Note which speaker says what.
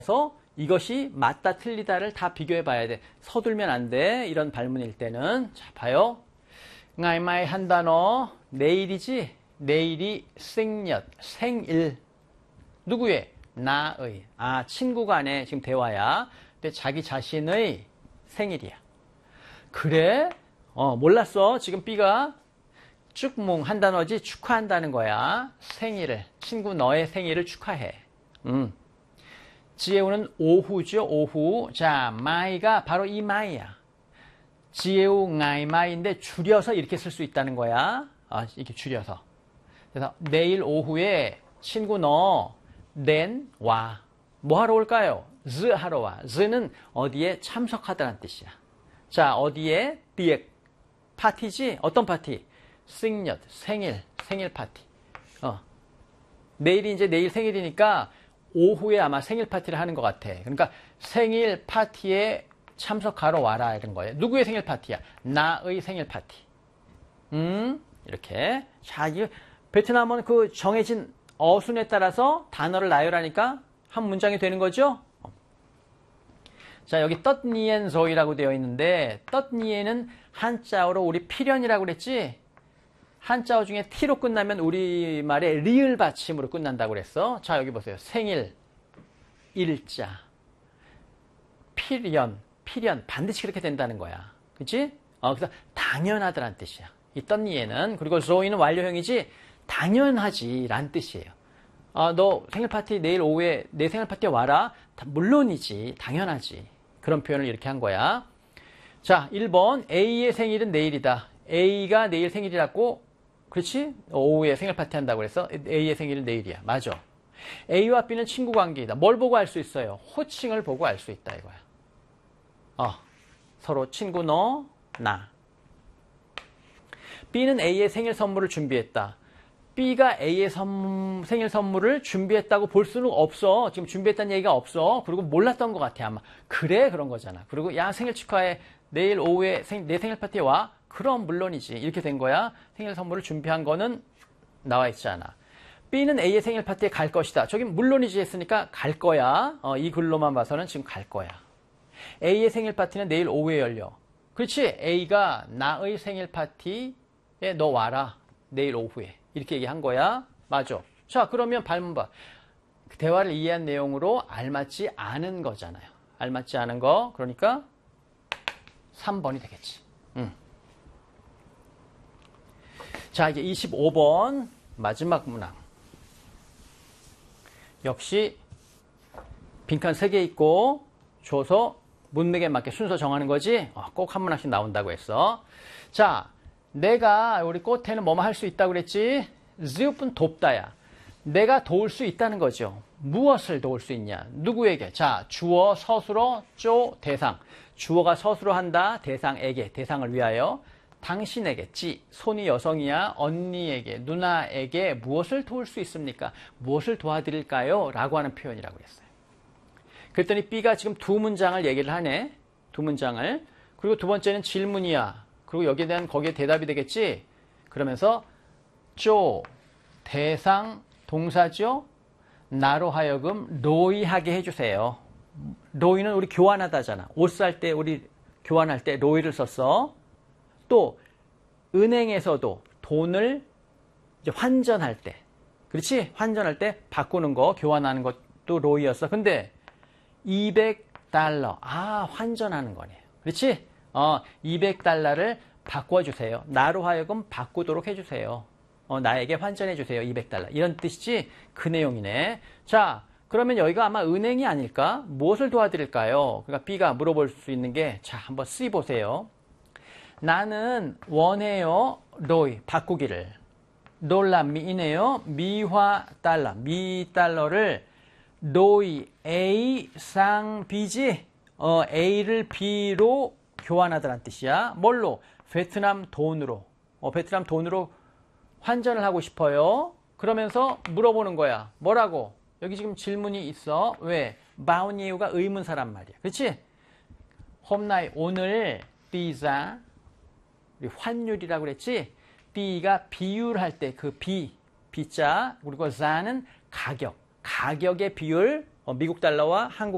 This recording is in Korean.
Speaker 1: 그래서 이것이 맞다 틀리다를 다 비교해 봐야 돼. 서둘면 안 돼. 이런 발문일 때는. 자, 봐요. ngày mai 한 단어. 내일이지. 내일이 생년, 생일. 누구의? 나의. 아, 친구 간의 지금 대화야. 근데 자기 자신의 생일이야. 그래? 몰랐어. 지금 B가 축몽 한 단어지 축하한다는 거야. 생일을. 친구 너의 생일을 축하해. 지혜우는 오후죠. 오후. 자, 마이가 바로 이 마이야. 지혜우 ngày 마이인데 줄여서 이렇게 쓸 수 있다는 거야. 이렇게 줄여서. 그래서 내일 오후에 친구 너 낸 와. 뭐 하러 올까요? 즈 하러 와. 즈는 어디에 참석하다는 뜻이야. 자, 어디에? 비액 파티지? 어떤 파티? 생년, 생일 파티. 내일이 이제 내일 생일이니까 오후에 아마 생일 파티를 하는 것 같아. 그러니까 생일 파티에 참석하러 와라 이런 거예요. 누구의 생일 파티야? 나의 생일 파티. 이렇게. 자, 이 베트남은 그 정해진 어순에 따라서 단어를 나열하니까 한 문장이 되는 거죠. 자, 여기 떳니엔소이라고 되어 있는데 떳니엔은 한자어로 우리 필연이라고 그랬지? 한자어 중에 T로 끝나면 우리말에 리을 받침으로 끝난다고 그랬어. 자, 여기 보세요. 생일, 일자, 필연 반드시 그렇게 된다는 거야. 그치? 그래서 당연하다란 뜻이야. 이 떳니에는. 그리고 조이는 완료형이지 당연하지 란 뜻이에요. 너 생일 파티 내일 오후에 내 생일 파티에 와라. 물론이지. 당연하지. 그런 표현을 이렇게 한 거야. 자, 1번 A의 생일은 내일이다. A가 내일 생일이라고 그렇지? 오후에 생일 파티 한다고 그래서 A의 생일은 내일이야. 맞아. A와 B는 친구 관계이다. 뭘 보고 알 수 있어요? 호칭을 보고 알 수 있다 이거야. 서로 친구 너, 나. B는 A의 생일 선물을 준비했다. B가 A의 생일 선물을 준비했다고 볼 수는 없어. 지금 준비했다는 얘기가 없어. 그리고 몰랐던 것 같아 아마. 그래 그런 거잖아. 그리고 야 생일 축하해. 내일 오후에 내 생일 파티에 와. 그럼 물론이지. 이렇게 된 거야. 생일 선물을 준비한 거는 나와 있지 않아. B는 A의 생일 파티에 갈 것이다. 저기 물론이지 했으니까 갈 거야. 이 글로만 봐서는 지금 갈 거야. A의 생일 파티는 내일 오후에 열려. 그렇지? A가 나의 생일 파티에 너 와라. 내일 오후에. 이렇게 얘기한 거야. 맞아. 자, 그러면 발문 봐. 대화를 이해한 내용으로 알맞지 않은 거잖아요. 알맞지 않은 거. 그러니까 3번이 되겠지. 자, 이제 25번 마지막 문항. 역시 빈칸 3개 있고 줘서 문맥에 맞게 순서 정하는 거지. 꼭 한 문항씩 나온다고 했어. 자, 내가 우리 꽃에는 뭐만 할 수 있다고 그랬지? 즈우뿐 돕다야. 내가 도울 수 있다는 거죠. 무엇을 도울 수 있냐? 누구에게? 자, 주어, 서술어, 쪼, 대상. 주어가 서술어 한다. 대상에게, 대상을 위하여. 당신에게, 찌, 손이 여성이야. 언니에게, 누나에게 무엇을 도울 수 있습니까? 무엇을 도와드릴까요? 라고 하는 표현이라고 했어요. 그랬더니 B가 지금 두 문장을 얘기를 하네. 두 문장을. 그리고 두 번째는 질문이야. 그리고 여기에 대한 거기에 대답이 되겠지. 그러면서 쪼, 대상, 동사죠. 나로 하여금 로이하게 해주세요. 로이는 우리 교환하다잖아. 옷 살 때 우리 교환할 때 로이를 썼어. 또 은행에서도 돈을 이제 환전할 때, 그렇지? 환전할 때 바꾸는 거, 교환하는 것도 로이였어. 근데 200달러, 환전하는 거네요. 그렇지? 200달러를 바꿔주세요. 나로 하여금 바꾸도록 해주세요. 나에게 환전해주세요. 200달러. 이런 뜻이지? 그 내용이네. 자, 그러면 여기가 아마 은행이 아닐까? 무엇을 도와드릴까요? 그러니까 B가 물어볼 수 있는 게, 자, 한번 C 보세요. 나는 원해요. 로이, 바꾸기를. 놀라 미이네요. 미화 달러, 미 달러를 로이 A 상 B지? A를 B로 교환하다는 뜻이야. 뭘로? 베트남 돈으로. 베트남 돈으로 환전을 하고 싶어요. 그러면서 물어보는 거야. 뭐라고? 여기 지금 질문이 있어. 왜? 바우니우가 의문사란 말이야. 그렇지? 홈나이 오늘 비자 환율이라고 그랬지? B가 비율할 때 그 비자 그리고 자는 가격. 가격의 비율 미국 달러와 한국